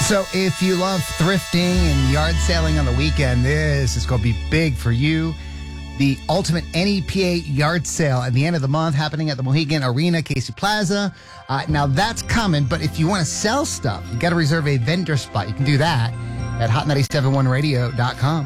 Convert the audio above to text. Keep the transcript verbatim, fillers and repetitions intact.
So if you love thrifting and yard selling on the weekend, this is going to be big for you. The ultimate N E P A yard sale at the end of the month happening at the Mohegan Arena, Casey Plaza. Uh, now that's coming, but if you want to sell stuff, you got to reserve a vendor spot. You can do that at hot nine seven one radio dot com.